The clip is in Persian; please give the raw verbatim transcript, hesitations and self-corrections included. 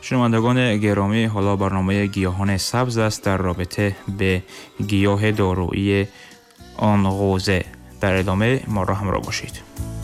شنوندگان گرامی، حالا برنامه گیاهان سبز است در رابطه به گیاه دارویی آنغوزه. در ادامه ما را همراه باشید.